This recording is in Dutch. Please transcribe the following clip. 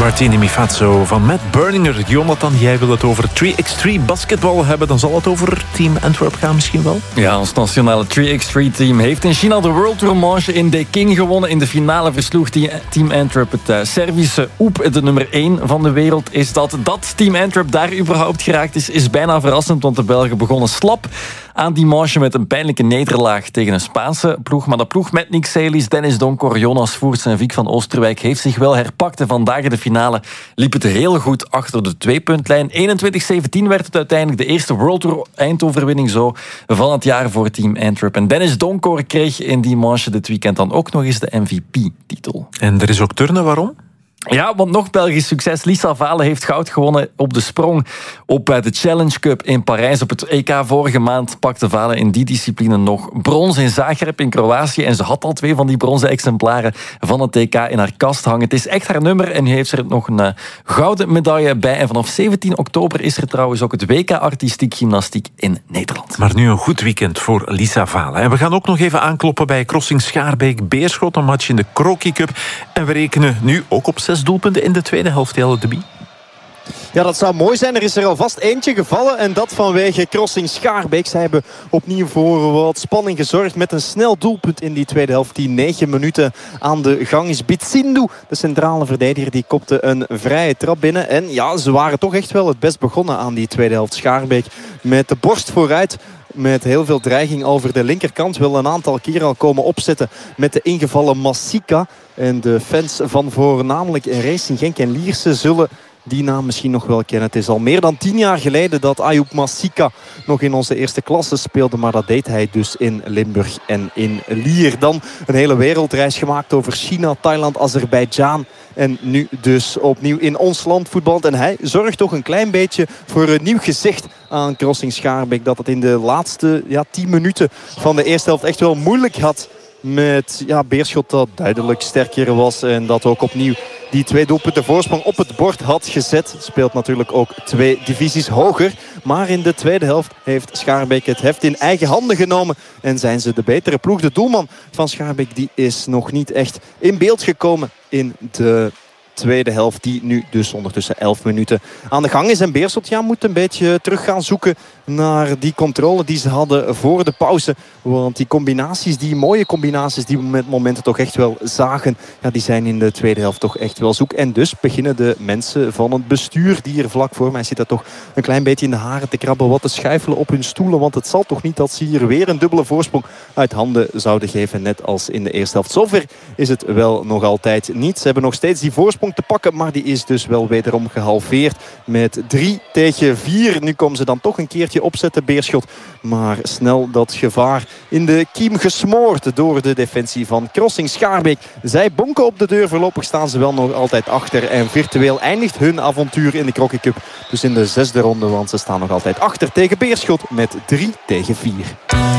Martini Mi Fazzo van Matt Berninger. Jonathan, jij wil het over 3x3 basketbal hebben. Dan zal het over Team Antwerp gaan misschien wel? Ja, ons nationale 3x3-team heeft in China de World Tour Manche in Peking gewonnen. In de finale versloeg Team Antwerp het Servische Oep, de nummer 1 van de wereld. Is dat Team Antwerp daar überhaupt geraakt is bijna verrassend, want de Belgen begonnen slap aan die manche met een pijnlijke nederlaag tegen een Spaanse ploeg. Maar de ploeg met Nick Selis, Dennis Donkor, Jonas Voerts en Vic van Oosterwijk heeft zich wel herpakt. En vandaag in de finale liep het heel goed achter de 2-puntlijn. 21-17 werd het uiteindelijk de eerste World Tour eindoverwinning zo van het jaar voor Team Antwerp. En Dennis Donkor kreeg in die manche dit weekend dan ook nog eens de MVP-titel. En er is ook turnen, waarom? Ja, want nog Belgisch succes. Lisa Valen heeft goud gewonnen op de sprong op de Challenge Cup in Parijs. Op het EK vorige maand pakte Valen in die discipline nog brons in Zagreb in Kroatië. En ze had al 2 van die bronzen exemplaren van het EK in haar kast hangen. Het is echt haar nummer en nu heeft ze er nog een gouden medaille bij. En vanaf 17 oktober is er trouwens ook het WK Artistiek Gymnastiek in Nederland. Maar nu een goed weekend voor Lisa Valen. En we gaan ook nog even aankloppen bij Crossing Schaarbeek-Beerschot, een match in de Crocky Cup. En we rekenen nu ook op 6 doelpunten in de tweede helft, Jelle de Bie. Ja, dat zou mooi zijn. Er is er alvast eentje gevallen en dat vanwege Crossing Schaarbeek. Zij hebben opnieuw voor wat spanning gezorgd met een snel doelpunt in die tweede helft. Die 9 minuten aan de gang is. Bitsindu, de centrale verdediger, die kopte een vrije trap binnen. En ja, ze waren toch echt wel het best begonnen aan die tweede helft. Schaarbeek met de borst vooruit, met heel veel dreiging over de linkerkant. Wil een aantal keer al komen opzetten met de ingevallen Massika. En de fans van voornamelijk Racing Genk en Lierse zullen die naam misschien nog wel kennen. Het is al meer dan 10 jaar geleden dat Ayoub Massika nog in onze eerste klasse speelde. Maar dat deed hij dus in Limburg en in Lier. Dan een hele wereldreis gemaakt over China, Thailand, Azerbeidzjan. En nu dus opnieuw in ons land voetbalt. En hij zorgt toch een klein beetje voor een nieuw gezicht aan Crossing Schaarbeek. Dat het in de laatste 10 minuten van de eerste helft echt wel moeilijk had met Beerschot dat duidelijk sterker was. En dat ook opnieuw die 2 doelpunten voorsprong op het bord had gezet. Speelt natuurlijk ook 2 divisies hoger. Maar in de tweede helft heeft Schaarbeek het heft in eigen handen genomen. En zijn ze de betere ploeg. De doelman van Schaarbeek die is nog niet echt in beeld gekomen in de tweede helft, die nu dus ondertussen 11 minuten aan de gang is. En Beerschot moet een beetje terug gaan zoeken naar die controle die ze hadden voor de pauze. Want die combinaties, die mooie combinaties die we met momenten toch echt wel zagen, die zijn in de tweede helft toch echt wel zoek. En dus beginnen de mensen van het bestuur, die hier vlak voor mij zitten, toch een klein beetje in de haren te krabben, wat te schuifelen op hun stoelen. Want het zal toch niet dat ze hier weer een dubbele voorsprong uit handen zouden geven, net als in de eerste helft. Zover is het wel nog altijd niet. Ze hebben nog steeds die voorsprong te pakken, maar die is dus wel wederom gehalveerd met 3-4. Nu komen ze dan toch een keertje opzetten, Beerschot. Maar snel dat gevaar in de kiem gesmoord door de defensie van Crossing Schaarbeek. Zij bonken op de deur. Voorlopig staan ze wel nog altijd achter. En virtueel eindigt hun avontuur in de Crocky Cup dus in de 6e ronde. Want ze staan nog altijd achter tegen Beerschot met 3-4.